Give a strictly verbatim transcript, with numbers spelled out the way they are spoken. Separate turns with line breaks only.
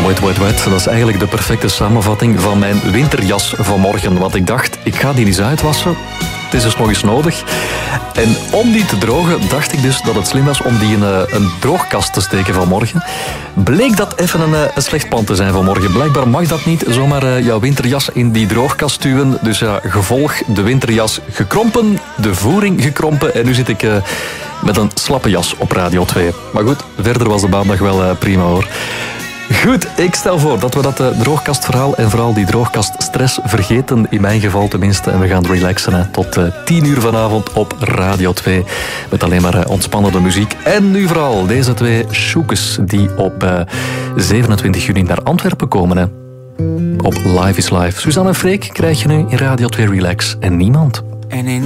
wet, wet, wet. Dat is eigenlijk de perfecte samenvatting van mijn winterjas vanmorgen. Want ik dacht, ik ga die eens uitwassen. Het is dus nog eens nodig. En om die te drogen, dacht ik dus dat het slim was om die in een, een droogkast te steken vanmorgen. Bleek dat even een, een slecht plan te zijn vanmorgen. Blijkbaar mag dat niet, zomaar uh, jouw winterjas in die droogkast duwen. Dus ja, gevolg, de winterjas gekrompen, de voering gekrompen. En nu zit ik uh, met een slappe jas op Radio twee. Maar goed, verder was de maandag wel uh, prima hoor. Goed, ik stel voor dat we dat uh, droogkastverhaal en vooral die droogkaststress vergeten, in mijn geval tenminste. En we gaan relaxen hè, tot uh, tien uur vanavond op Radio twee. Met alleen maar uh, ontspannende muziek. En nu vooral deze twee Sjoekes die op uh, zevenentwintig juni naar Antwerpen komen. Hè. Op Live is Live. Suzanne en Freek krijg je nu in Radio twee Relax. En niemand.
En in